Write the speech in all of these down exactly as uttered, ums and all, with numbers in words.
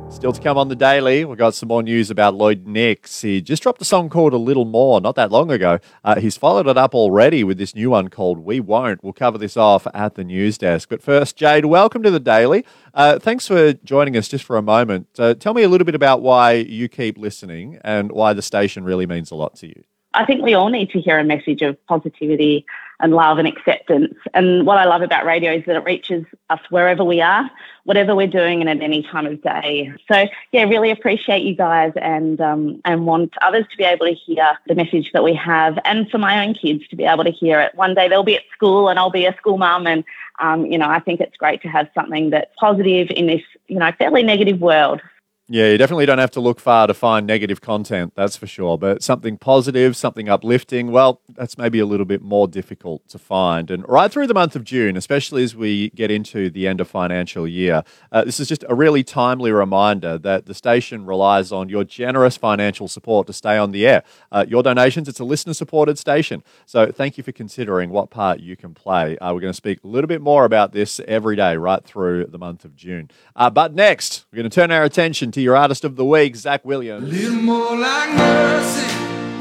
Still to come on the Daily, we've got some more news about Lloyd Nix. He just dropped a song called A Little More not that long ago. Uh, he's followed it up already with this new one called We Won't. We'll cover this off at the news desk. But first, Jade, welcome to the Daily. Uh, thanks for joining us just for a moment. Uh, tell me a little bit about why you keep listening and why the station really means a lot to you. I think we all need to hear a message of positivity and love and acceptance. And what I love about radio is that it reaches us wherever we are, whatever we're doing and at any time of day. So, yeah, really appreciate you guys and um, and want others to be able to hear the message that we have, and for my own kids to be able to hear it. One day they'll be at school and I'll be a school mum, and, um, you know, I think it's great to have something that's positive in this, you know, fairly negative world. Yeah, you definitely don't have to look far to find negative content, that's for sure. But something positive, something uplifting, well, that's maybe a little bit more difficult to find. And right through the month of June, especially as we get into the end of financial year, uh, this is just a really timely reminder that the station relies on your generous financial support to stay on the air. Uh, your donations, it's a listener-supported station. So thank you for considering what part you can play. Uh, we're going to speak a little bit more about this every day right through the month of June. Uh, but next, we're going to turn our attention to your Artist of the Week, Zach Williams. A little more like mercy,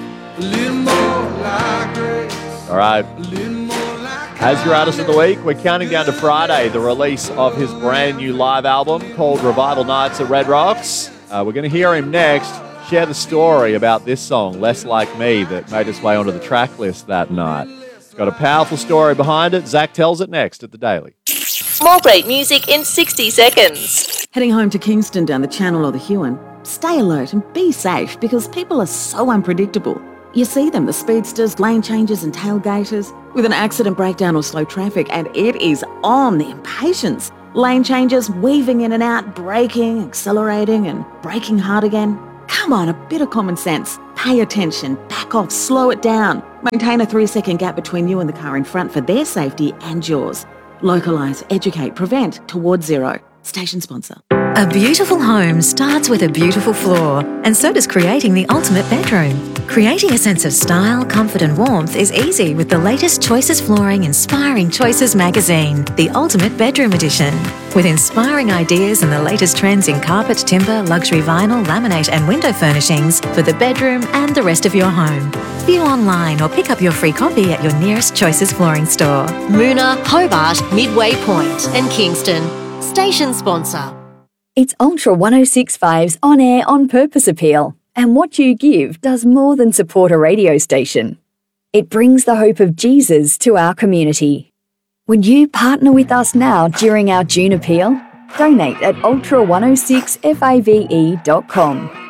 a little more like grace. All right. A little more like As your Artist of the Week, we're counting down to Friday, the release of his brand new live album called Revival Nights at Red Rocks. Uh, we're going to hear him next share the story about this song, Less Like Me, that made its way onto the track list that night. It's got a powerful story behind it. Zach tells it next at the Daily. More great music in sixty seconds. Heading home to Kingston down the Channel or the Huon, stay alert and be safe because people are so unpredictable. You see them, the speedsters, lane changers and tailgaters, with an accident, breakdown or slow traffic, and it is on the impatience. Lane changers weaving in and out, braking, accelerating and braking hard again. Come on, a bit of common sense. Pay attention, back off, slow it down. Maintain a three-second gap between you and the car in front for their safety and yours. Localise, educate, prevent, towards zero. Station sponsor. A beautiful home starts with a beautiful floor, and so does creating the ultimate bedroom. Creating a sense of style, comfort and warmth is easy with the latest Choices Flooring Inspiring Choices magazine, the Ultimate Bedroom Edition. With inspiring ideas and the latest trends in carpet, timber, luxury vinyl, laminate and window furnishings for the bedroom and the rest of your home. View online or pick up your free copy at your nearest Choices Flooring store. Moona, Hobart, Midway Point and Kingston. Station sponsor. It's Ultra one oh six point five's On Air On Purpose appeal, and what you give does more than support a radio station. It brings the hope of Jesus to our community. Would you partner with us now during our June appeal? Donate at ultra one oh six fave dot com.